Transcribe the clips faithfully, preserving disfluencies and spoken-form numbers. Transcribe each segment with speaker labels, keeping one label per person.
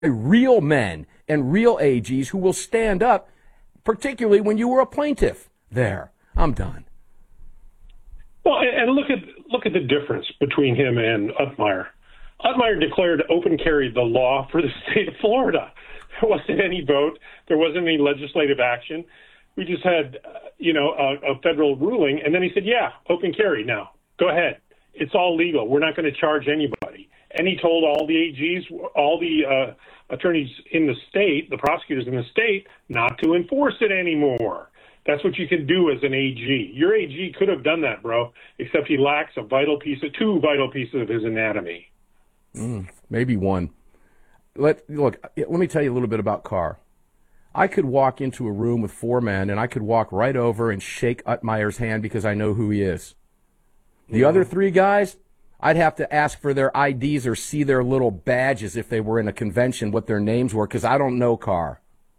Speaker 1: real men and real A Gs who will stand up, particularly when you were a plaintiff there. I'm done.
Speaker 2: Well, and look at look at the difference between him and Utmeyer. Utmeyer declared open carry the law for the state of Florida. There wasn't any vote. There wasn't any legislative action. We just had, uh, you know, a, a federal ruling, and then he said, yeah, open carry now. Go ahead. It's all legal. We're not going to charge anybody. And he told all the A Gs, all the uh, attorneys in the state, the prosecutors in the state, not to enforce it anymore. That's what you can do as an A G. Your A G could have done that, bro, except he lacks a vital piece of, two vital pieces of his anatomy.
Speaker 1: Mm, maybe one. Let look. Let me tell you a little bit about Carr. I could walk into a room with four men, and I could walk right over and shake Utmeyer's hand because I know who he is. The yeah. other three guys, I'd have to ask for their I Ds or see their little badges if they were in a convention, what their names were, because I don't know Carr.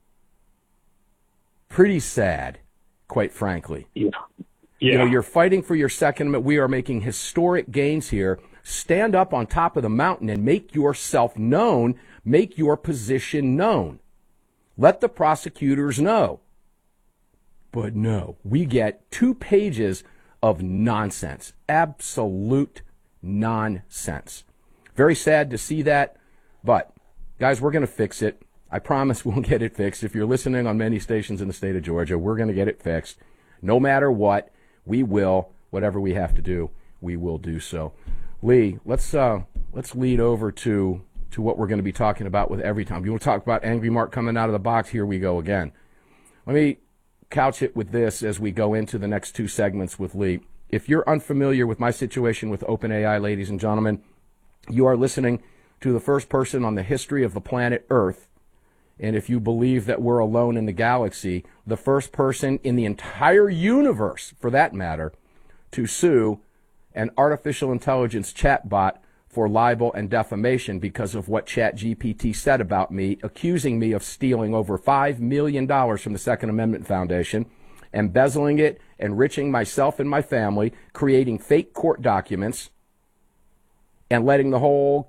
Speaker 1: Pretty sad, quite frankly.
Speaker 2: Yeah.
Speaker 1: Yeah. You know, you're fighting for your Second Amendment. We are making historic gains here. Stand up on top of the mountain and make yourself known. Make your position known. Let the prosecutors know. But no, we get two pages of nonsense. Absolute nonsense. Very sad to see that. But, guys, we're going to fix it. I promise we'll get it fixed. If you're listening on many stations in the state of Georgia, we're going to get it fixed. No matter what, we will. Whatever we have to do, we will do so. Lee, let's uh, let's lead over to, to what we're going to be talking about with Every Time. You want to talk about Angry Mark coming out of the box? Here we go again. Let me couch it with this as we go into the next two segments with Lee. If you're unfamiliar with my situation with OpenAI, ladies and gentlemen, you are listening to the first person on the history of the planet Earth. And if you believe that we're alone in the galaxy, the first person in the entire universe, for that matter, to sue an artificial intelligence chatbot for libel and defamation because of what ChatGPT said about me, accusing me of stealing over five million dollars from the Second Amendment Foundation, embezzling it, enriching myself and my family, creating fake court documents, and letting the whole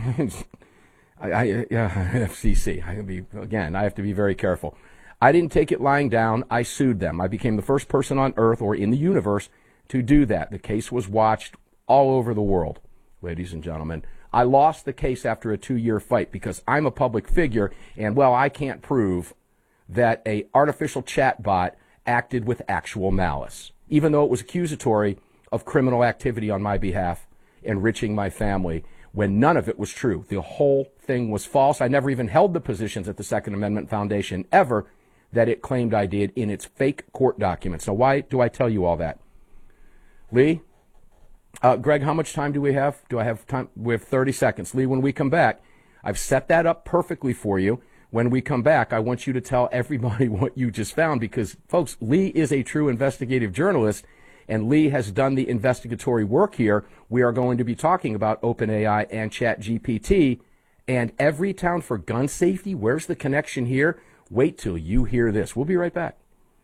Speaker 1: I, I, uh, F C C, I be, again, I have to be very careful. I didn't take it lying down. I sued them. I became the first person on earth or in the universe to do that. The case was watched all over the world, ladies and gentlemen. I lost the case after a two-year fight because I'm a public figure, and, well, I can't prove that a artificial chatbot acted with actual malice, even though it was accusatory of criminal activity on my behalf, enriching my family, when none of it was true. The whole thing was false. I never even held the positions at the Second Amendment Foundation ever that it claimed I did in its fake court documents. Now, why do I tell you all that? Lee, uh, Greg, how much time do we have? Do I have time? We have thirty seconds. Lee, when we come back, I've set that up perfectly for you. When we come back, I want you to tell everybody what you just found because, folks, Lee is a true investigative journalist, and Lee has done the investigatory work here. We are going to be talking about OpenAI and ChatGPT and Everytown for gun safety. Where's the connection here? Wait till you hear this. We'll be right back.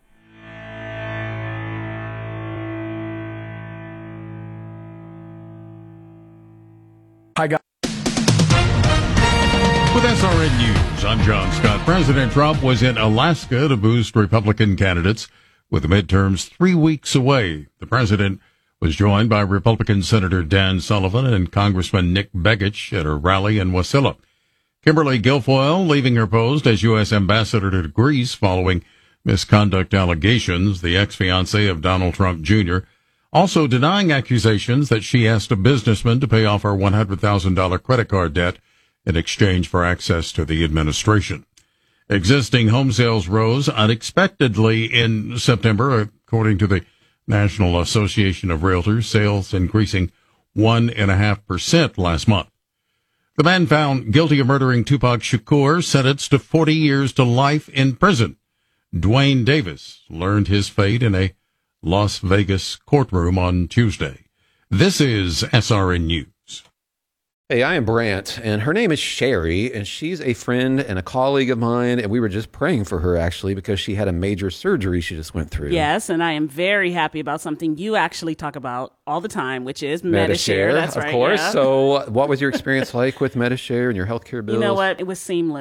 Speaker 1: Hi, guys.
Speaker 3: With S R N News, I'm John Scott. President Trump was in Alaska to boost Republican candidates with the midterms three weeks away. The president was joined by Republican Senator Dan Sullivan and Congressman Nick Begich at a rally in Wasilla. Kimberly Guilfoyle leaving her post as U S ambassador to Greece following misconduct allegations, the ex-fiancée of Donald Trump Junior also denying accusations that she asked a businessman to pay off her one hundred thousand dollars credit card debt in exchange for access to the administration. Existing home sales rose unexpectedly in September, according to the National Association of Realtors, sales increasing one point five percent last month. The man found guilty of murdering Tupac Shakur sentenced to forty years to life in prison. Dwayne Davis learned his fate in a Las Vegas courtroom on Tuesday. This is S R N News.
Speaker 4: Hey, I am Brant, and her name is Sherry, and she's a friend and a colleague of mine, and we were just praying for her, actually, because she had a major surgery she just went through.
Speaker 5: Yes, and I am very happy about something you actually talk about all the time, which is Medi-Share.
Speaker 4: Medi-Share,
Speaker 5: That's
Speaker 4: of
Speaker 5: right,
Speaker 4: course.
Speaker 5: yeah.
Speaker 4: So what was your experience like with Medi-Share and your healthcare bills?
Speaker 5: You know what? It was seamless.